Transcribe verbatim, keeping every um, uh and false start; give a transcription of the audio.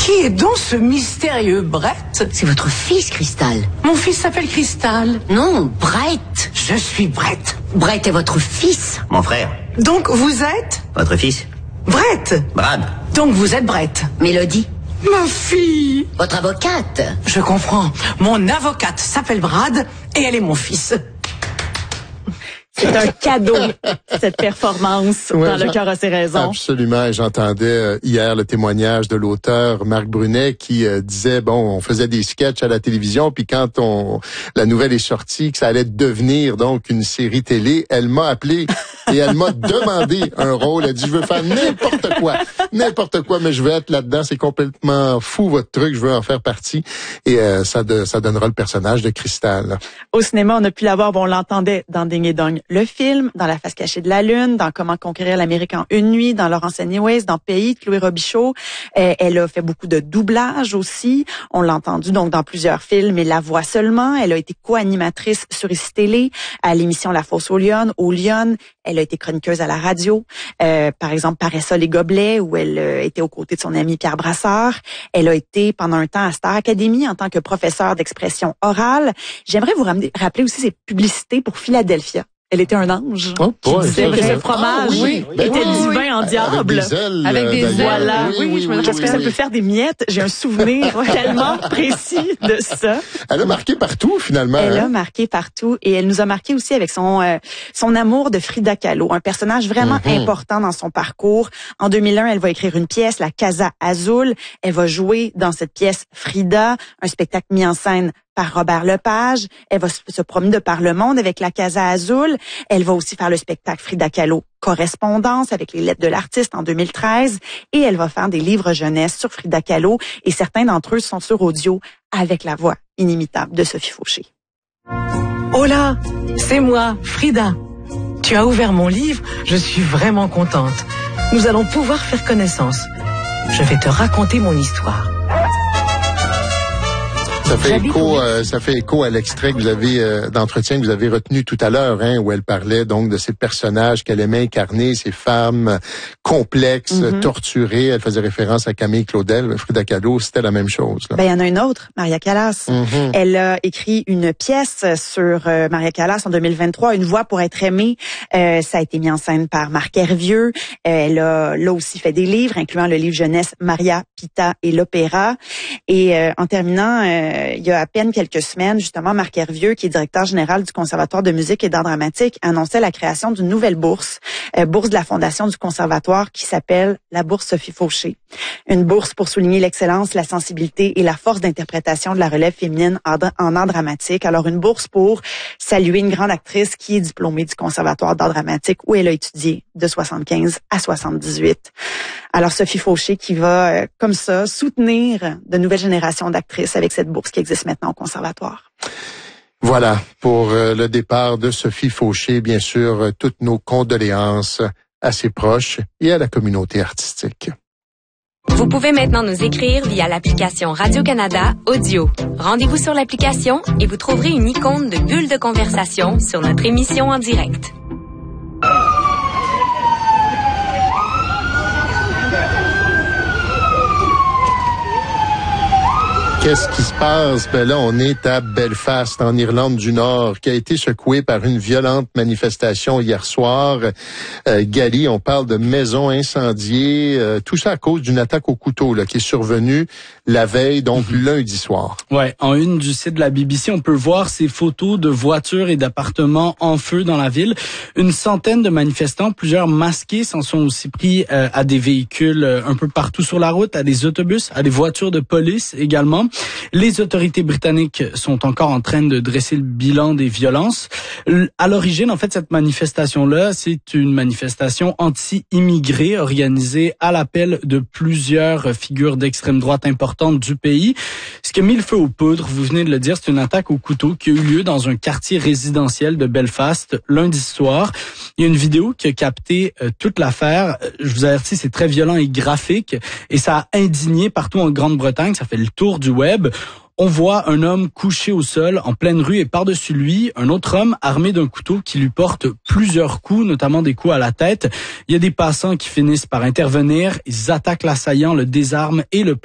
Qui est donc ce mystérieux Brett? C'est votre fils, Cristal. Mon fils s'appelle Cristal. Non, Brett. Je suis Brett. Brett est votre fils. Mon frère. Donc vous êtes? Votre fils. Brett. Brad. Donc vous êtes Brett. Mélodie. Ma fille. Votre avocate. Je comprends. Mon avocate s'appelle Brad et elle est mon fils. C'est un cadeau, cette performance Ouais, dans Le cœur a ses raisons. Absolument. Et j'entendais euh, hier le témoignage de l'auteur Marc Brunet qui euh, disait, bon, on faisait des sketchs à la télévision, puis quand on la nouvelle est sortie, que ça allait devenir donc une série télé, elle m'a appelé et elle m'a demandé un rôle. Elle dit, je veux faire n'importe quoi, n'importe quoi, mais je veux être là-dedans. C'est complètement fou, votre truc. Je veux en faire partie. Et euh, ça, de, ça donnera le personnage de Cristal. Au cinéma, on a pu la voir, bon, on l'entendait dans Ding et Dong, le film, dans La face cachée de la lune, dans Comment conquérir l'Amérique en une nuit, dans Laurence Anyways, dans Pays de Chloé Robichaud. Euh, elle a fait beaucoup de doublage aussi. On l'a entendu donc dans plusieurs films et La voix seulement. Elle a été co-animatrice sur Ici Télé, à l'émission La Fosse aux Lyonnes, aux Lyonnes. Elle a été chroniqueuse à la radio, euh, par exemple Paressa les gobelets, où elle euh, était aux côtés de son ami Pierre Brassard. Elle a été pendant un temps à Star Academy en tant que professeure d'expression orale. J'aimerais vous ramener, rappeler aussi ses publicités pour Philadelphia. Elle était un ange. Oh, qui boy, disait que ça, ce fromage ah, oui. était Ben, oui, divin en diable. Avec des ailes. Avec des euh, ailes. Voilà, Oui, oui, oui, je me oui, demande oui, que ça oui. peut faire des miettes. J'ai un souvenir tellement précis de ça. Elle a marqué partout, finalement. Elle hein? a marqué partout et elle nous a marqué aussi avec son euh, son amour de Frida Kahlo, un personnage vraiment Mm-hmm. important dans son parcours. En deux mille un, elle va écrire une pièce, La Casa Azul. Elle va jouer dans cette pièce Frida, un spectacle mis en scène par Robert Lepage. Elle va se promener de par le monde avec La Casa Azul. Elle va aussi faire le spectacle Frida Kahlo Correspondance avec les lettres de l'artiste en deux mille treize. Et elle va faire des livres jeunesse sur Frida Kahlo. Et certains d'entre eux sont sur audio avec la voix inimitable de Sophie Fauché. Hola, c'est moi, Frida. Tu as ouvert mon livre, je suis vraiment contente. Nous allons pouvoir faire connaissance. Je vais te raconter mon histoire. Ça fait écho, euh, ça fait écho à l'extrait que vous avez euh, d'entretien que vous avez retenu tout à l'heure, hein, où elle parlait donc de ces personnages qu'elle aimait incarner, ces femmes euh, complexes, Mm-hmm. torturées. Elle faisait référence à Camille Claudel, Frida Kahlo, c'était la même chose. Là. Ben il y en a une autre, Maria Callas. Mm-hmm. Elle a écrit une pièce sur euh, Maria Callas en deux mille vingt-trois, Une voix pour être aimée. Euh, ça a été mis en scène par Marc Hervieux. Euh, elle a là aussi fait des livres, incluant le livre jeunesse Maria Pita et l'opéra. Et euh, en terminant. Euh, il y a à peine quelques semaines, justement, Marc Hervieux, qui est directeur général du Conservatoire de musique et d'art dramatique, annonçait la création d'une nouvelle bourse, euh, bourse de la Fondation du Conservatoire, qui s'appelle la bourse Sophie Fauché. Une bourse pour souligner l'excellence, la sensibilité et la force d'interprétation de la relève féminine en, en art dramatique. Alors, une bourse pour saluer une grande actrice qui est diplômée du Conservatoire d'art dramatique, où elle a étudié de soixante-quinze à soixante-dix-huit. Alors, Sophie Fauché qui va, euh, comme ça, soutenir de nouvelles générations d'actrices avec cette bourse qui existe maintenant au Conservatoire. Voilà, pour euh, le départ de Sophie Fauché, bien sûr, euh, toutes nos condoléances à ses proches et à la communauté artistique. Vous pouvez maintenant nous écrire via l'application Radio-Canada Audio. Rendez-vous sur l'application et vous trouverez une icône de bulle de conversation sur notre émission en direct. Qu'est-ce qui se passe? Ben là, on est à Belfast, en Irlande du Nord, qui a été secouée par une violente manifestation hier soir. Euh, Gali, on parle de maisons incendiées, euh, tout ça à cause d'une attaque au couteau là, qui est survenue la veille, donc mm-hmm. lundi soir. Ouais, en une du site de la B B C, on peut voir ces photos de voitures et d'appartements en feu dans la ville. Une centaine de manifestants, plusieurs masqués, s'en sont aussi pris euh, à des véhicules euh, un peu partout sur la route, à des autobus, à des voitures de police également. Les autorités britanniques sont encore en train de dresser le bilan des violences. À l'origine, en fait, cette manifestation-là, c'est une manifestation anti-immigrée organisée à l'appel de plusieurs figures d'extrême droite importantes du pays. Ce qui a mis le feu aux poudres, vous venez de le dire, c'est une attaque au couteau qui a eu lieu dans un quartier résidentiel de Belfast lundi soir. Il y a une vidéo qui a capté euh, toute l'affaire. Je vous avertis, c'est très violent et graphique et ça a indigné partout en Grande-Bretagne. Ça fait le tour du web. On voit un homme couché au sol en pleine rue et par-dessus lui, un autre homme armé d'un couteau qui lui porte plusieurs coups, notamment des coups à la tête. Il y a des passants qui finissent par intervenir. Ils attaquent l'assaillant, le désarment et le